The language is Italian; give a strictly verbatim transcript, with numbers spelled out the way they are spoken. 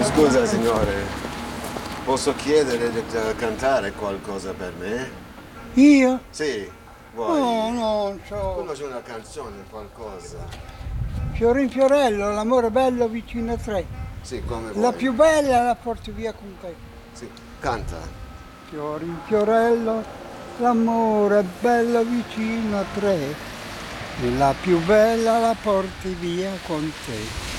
Scusa signore, posso chiedere di eh, cantare qualcosa per me? Io? Sì, No, vuoi? non so. Conosci una canzone, qualcosa? Fiorin Fiorello, l'amore bello vicino a tre. Sì, come vuoi. La più bella la porti via con te. Sì, canta. Fiorin Fiorello, l'amore bello vicino a tre. E la più bella la porti via con te.